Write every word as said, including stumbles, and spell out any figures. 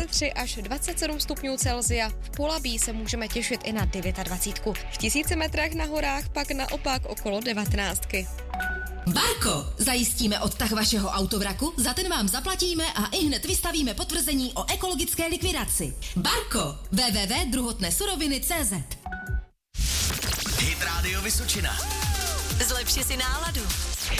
dvacet tři až dvacet sedm stupňů Celsia. V Polabí se můžeme těšit i na dvacet devět. V tisíci metrech na horách pak naopak okolo devatenáctky. Barko, zajistíme odtah vašeho autovraku, za ten vám zaplatíme a ihned vystavíme potvrzení o ekologické likvidaci. Barko, w w w tečka druhotné suroviny tečka cé zet. Hit Radio Vysočina. Zlepši si náladu.